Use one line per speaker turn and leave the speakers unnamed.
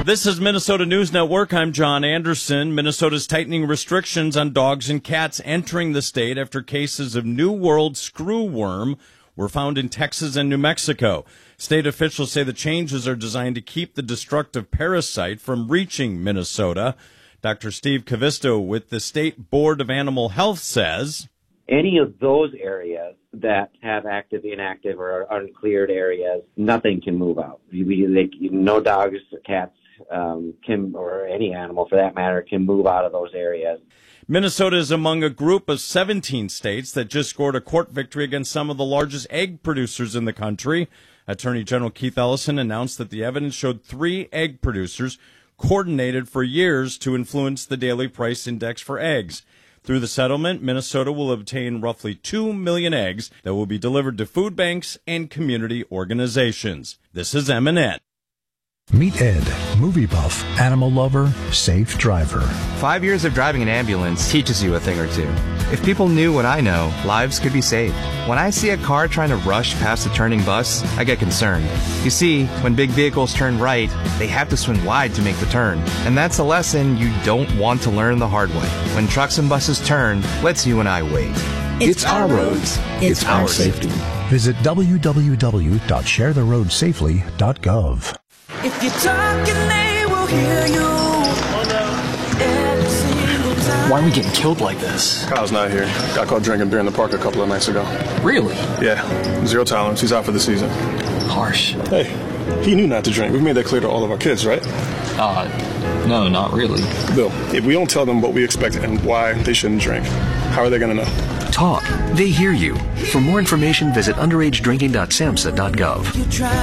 This is Minnesota News Network. I'm John Anderson. Minnesota's tightening restrictions on dogs and cats entering the state after cases of New World screwworm were found in Texas and New Mexico. State officials say the changes are designed to keep the destructive parasite from reaching Minnesota. Dr. Steve Cavisto with the State Board of Animal Health says,
any of those areas that have active, inactive, or uncleared areas, nothing can move out. No dogs, cats, or any animal for that matter, can move out of those areas.
Minnesota is among a group of 17 states that just scored a court victory against some of the largest egg producers in the country. Attorney General Keith Ellison announced that the evidence showed 3 egg producers coordinated for years to influence the daily price index for eggs. Through the settlement, Minnesota will obtain roughly 2 million eggs that will be delivered to food banks and community organizations. This is MNN.
Meet Ed, movie buff, animal lover, safe driver.
5 years of driving an ambulance teaches you a thing or two. If people knew what I know, lives could be saved. When I see a car trying to rush past a turning bus, I get concerned. You see, when big vehicles turn right, they have to swing wide to make the turn. And that's a lesson you don't want to learn the hard way. When trucks and buses turn, let's you and I wait.
It's our roads. It's our safety.
Visit www.sharetheroadsafely.gov.
If you're talking, they will hear you. Every single time.
Why are we getting killed like this?
Kyle's not here. Got caught drinking during the park a couple of nights ago.
Really?
Yeah. 0 tolerance. He's out for the season.
Harsh.
Hey, he knew not to drink. We've made that clear to all of our kids, right?
No, not really.
Bill, if we don't tell them what we expect and why they shouldn't drink, how are they going to know?
Talk. They hear you. For more information, visit underagedrinking.samhsa.gov.